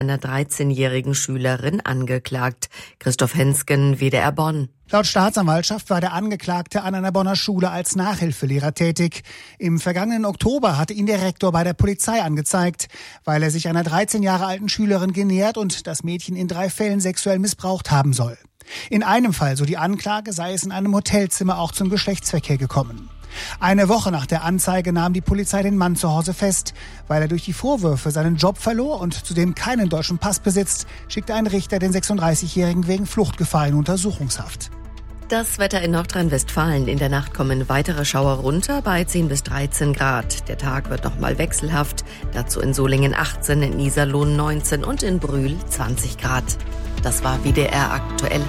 einer 13-jährigen Schülerin angeklagt. Christoph Hensgen, WDR Bonn. Laut Staatsanwaltschaft war der Angeklagte an einer Bonner Schule als Nachhilfelehrer tätig. Im vergangenen Oktober hatte ihn der Rektor bei der Polizei angezeigt, weil er sich einer 13 Jahre alten Schülerin genähert und das Mädchen in 3 Fällen sexuell missbraucht haben soll. In einem Fall, so die Anklage, sei es in einem Hotelzimmer auch zum Geschlechtsverkehr gekommen. Eine Woche nach der Anzeige nahm die Polizei den Mann zu Hause fest. Weil er durch die Vorwürfe seinen Job verlor und zudem keinen deutschen Pass besitzt, schickte ein Richter den 36-Jährigen wegen Fluchtgefahr in Untersuchungshaft. Das Wetter in Nordrhein-Westfalen. In der Nacht kommen weitere Schauer runter bei 10 bis 13 Grad. Der Tag wird nochmal wechselhaft. Dazu in Solingen 18, in Iserlohn 19 und in Brühl 20 Grad. Das war WDR aktuell.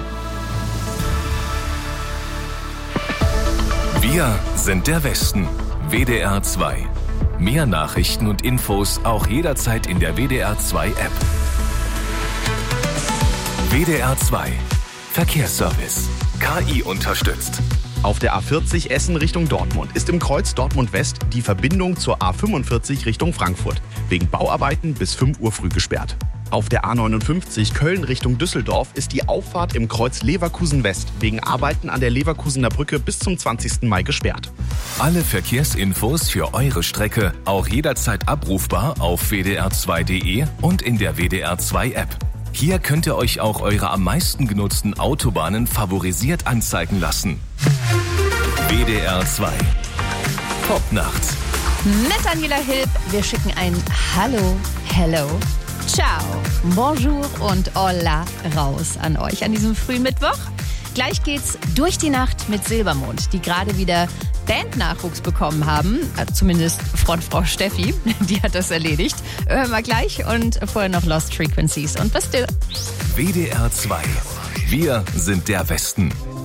Wir sind der Westen. WDR 2. Mehr Nachrichten und Infos auch jederzeit in der WDR 2 App. WDR 2. Verkehrsservice. KI unterstützt. Auf der A40 Essen Richtung Dortmund ist im Kreuz Dortmund-West die Verbindung zur A45 Richtung Frankfurt wegen Bauarbeiten bis 5 Uhr früh gesperrt. Auf der A59 Köln Richtung Düsseldorf ist die Auffahrt im Kreuz Leverkusen-West wegen Arbeiten an der Leverkusener Brücke bis zum 20. Mai gesperrt. Alle Verkehrsinfos für eure Strecke auch jederzeit abrufbar auf wdr2.de und in der WDR 2 App. Hier könnt ihr euch auch eure am meisten genutzten Autobahnen favorisiert anzeigen lassen. WDR 2. Popnacht. Mit Daniela Hilb. Wir schicken ein Hallo, Hello, Ciao, Bonjour und Hola raus an euch an diesem frühen Mittwoch. Gleich geht's durch die Nacht mit Silbermond, die gerade wieder Bandnachwuchs bekommen haben. Zumindest Frontfrau Steffi, die hat das erledigt. Hören wir gleich und vorher noch Lost Frequencies und Bastille. WDR 2. Wir sind der Westen.